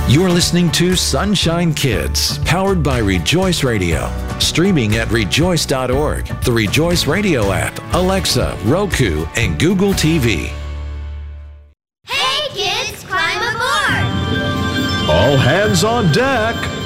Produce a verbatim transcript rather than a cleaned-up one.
You're listening to Sunshine Kids, powered by Rejoice Radio. Streaming at rejoice dot org, the Rejoice Radio app, Alexa, Roku, and Google T V. Hey kids, climb aboard! All hands on deck.